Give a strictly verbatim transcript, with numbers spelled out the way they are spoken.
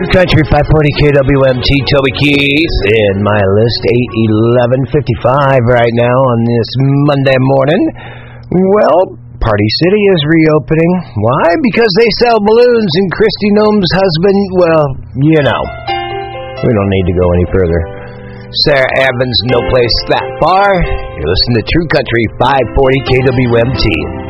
Country five forty K W M T, Toby Keith in my list, eight eleven fifty-five right now on this Monday morning. Well, Party City is reopening. Why? Because they sell balloons and Kristi Noem's husband, well, you know. We don't need to go any further. Sarah Evans, no place that far. You're listening to True Country five forty K W M T.